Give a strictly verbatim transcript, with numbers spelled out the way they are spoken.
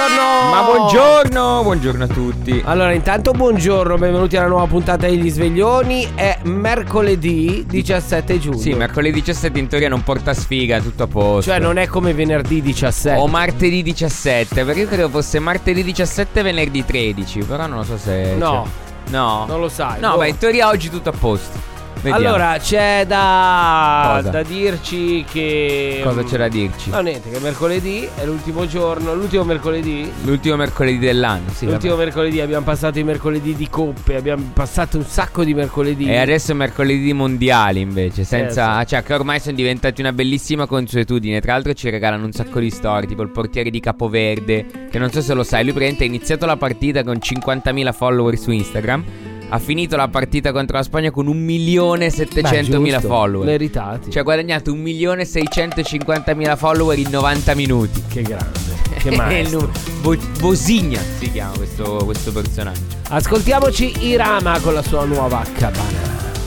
buongiorno. Ma buongiorno, buongiorno a tutti. Allora, intanto buongiorno, benvenuti alla nuova puntata degli Sveglioni. È mercoledì diciassette giugno. Sì, mercoledì diciassette in teoria non porta sfiga, tutto a posto. Cioè non è come venerdì diciassette o martedì diciassette, perché io credo fosse martedì diciassette e venerdì tredici. Però non lo so se No, cioè... No, non lo sai. No, boh. ma in teoria oggi tutto a posto. Vediamo. Allora c'è da, Cosa? da dirci che Cosa c'è da dirci? No, niente, che mercoledì è l'ultimo giorno. L'ultimo mercoledì L'ultimo mercoledì dell'anno, sì. L'ultimo vabbè. mercoledì, abbiamo passato i mercoledì di coppe. Abbiamo passato un sacco di mercoledì. E adesso è mercoledì mondiali invece, senza, Eh, sì. cioè che ormai sono diventati una bellissima consuetudine. Tra l'altro ci regalano un sacco di storie, tipo il portiere di Capoverde, che non so se lo sai, lui praticamente ha iniziato la partita con cinquantamila follower su Instagram. Ha finito la partita contro la Spagna con un milione settecentomila follower. Meritati. Cioè ha guadagnato un milione seicentocinquantamila follower in novanta minuti. Che grande. Che maestro. Bo- Bosigna si chiama questo, questo personaggio. Ascoltiamoci Irama con la sua nuova cabana.